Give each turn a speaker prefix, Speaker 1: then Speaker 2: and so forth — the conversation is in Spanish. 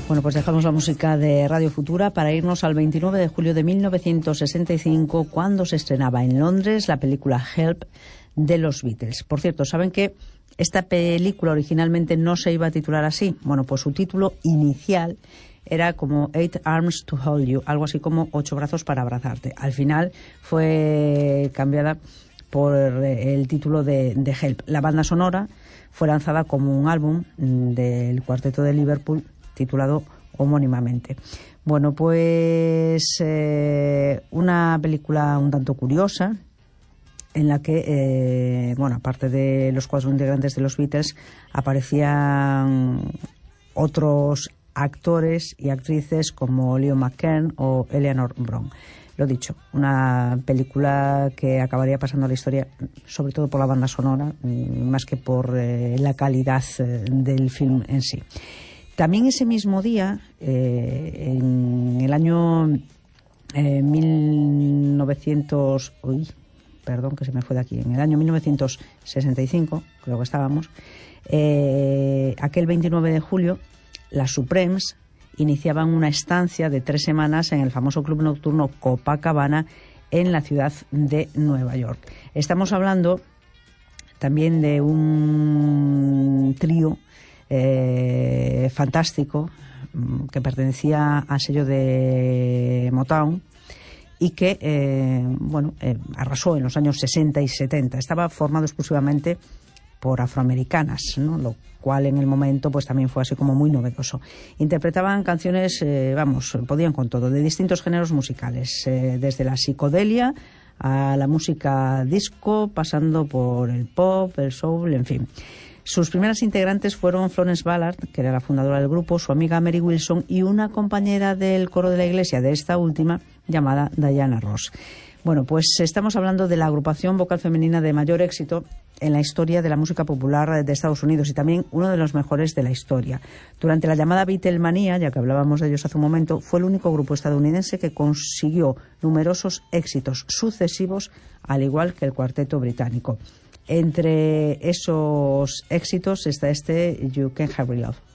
Speaker 1: Bueno, pues dejamos la música de Radio Futura para irnos al 29 de julio de 1965, cuando se estrenaba en Londres la película Help de los Beatles. Por cierto, ¿saben que esta película originalmente no se iba a titular así? Bueno, pues su título inicial era como Eight Arms to Hold You, algo así como 8 brazos para abrazarte. Al final fue cambiada por el título de Help. La banda sonora fue lanzada como un álbum del Cuarteto de Liverpool titulado homónimamente. Bueno, pues una película un tanto curiosa en la que, bueno, aparte de los 4 integrantes de los Beatles, aparecían otros actores y actrices como Leo McKern o Eleanor Bron. Lo dicho, una película que acabaría pasando a la historia, sobre todo por la banda sonora, más que por la calidad del film en sí. También ese mismo día, en el año 1900... perdón, que se me fue de aquí. En el año 1965, creo que estábamos, aquel 29 de julio, las Supremes iniciaban una estancia de 3 semanas en el famoso club nocturno Copacabana en la ciudad de Nueva York. Estamos hablando también de un trío fantástico que pertenecía al sello de Motown y que arrasó en los años 60 y 70. Estaba formado exclusivamente por afroamericanas, ¿no? Lo cual en el momento pues también fue así como muy novedoso. Interpretaban canciones, podían con todo, de distintos géneros musicales, desde la psicodelia a la música disco, pasando por el pop, el soul, en fin. Sus primeras integrantes fueron Florence Ballard, que era la fundadora del grupo, su amiga Mary Wilson y una compañera del coro de la iglesia de esta última llamada Diana Ross. Bueno, pues estamos hablando de la agrupación vocal femenina de mayor éxito en la historia de la música popular de Estados Unidos y también uno de los mejores de la historia. Durante la llamada Beatlemanía, ya que hablábamos de ellos hace un momento, fue el único grupo estadounidense que consiguió numerosos éxitos sucesivos, al igual que el cuarteto británico. Entre esos éxitos está este You Can't Hurry Love.